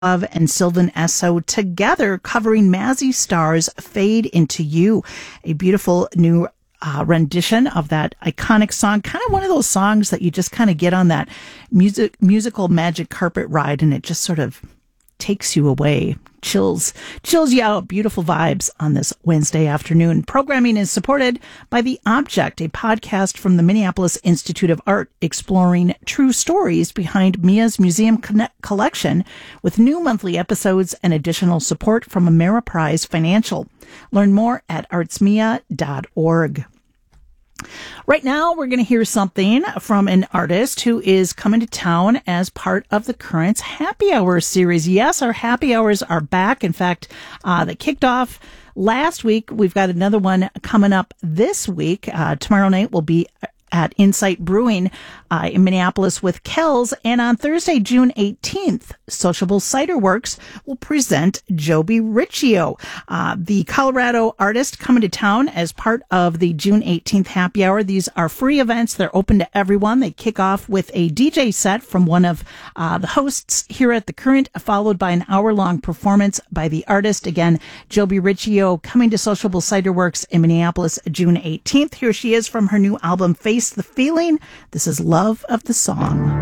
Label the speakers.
Speaker 1: and Sylvan Esso together covering Mazzy Star's Fade Into You, a beautiful new rendition of that iconic song. Kind of one of those songs that you just kind of get on that musical magic carpet ride and it just sort of takes you away, chills you out. Beautiful vibes on this Wednesday afternoon. Programming is supported by The Object, a podcast from the Minneapolis Institute of Art exploring true stories behind Mia's museum collection, with new monthly episodes and additional support from Ameriprise Financial. Learn more at artsmia.org. Right now, we're going to hear something from an artist who is coming to town as part of the Currents Happy Hour series. Yes, our happy hours are back. In fact, they kicked off last week. We've got another one coming up this week. Tomorrow night will be at Insight Brewing in Minneapolis with Kells. And on Thursday, June 18th, Sociable Cider Works will present Joby Riccio, the Colorado artist coming to town as part of the June 18th happy hour. These are free events. They're open to everyone. They kick off with a DJ set from one of the hosts here at the Current, followed by an hour-long performance by the artist. Again, Joby Riccio coming to Sociable Cider Works in Minneapolis, June 18th. Here she is from her new album, Face the Feeling. This is Love of the Song.